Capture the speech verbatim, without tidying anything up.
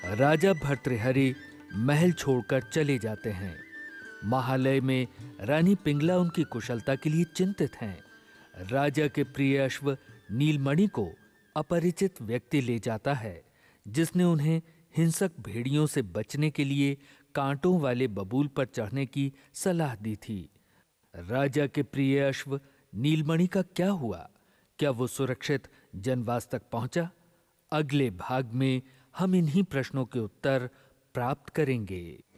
राजा भर्तृहरि महल छोड़कर चले जाते हैं। महालय में रानी पिंगला उनकी कुशलता के लिए चिंतित हैं। राजा के प्रिय अश्व नीलमणि को अपरिचित व्यक्ति ले जाता है, जिसने उन्हें हिंसक भेड़ियों से बचने के लिए कांटों वाले बबूल पर चढ़ने की सलाह दी थी। राजा के प्रिय अश्व नीलमणि का क्या हुआ? क्या वो सुरक्षित जनवास तक पहुंचा? अगले भाग में हम इन्हीं प्रश्नों के उत्तर प्राप्त करेंगे।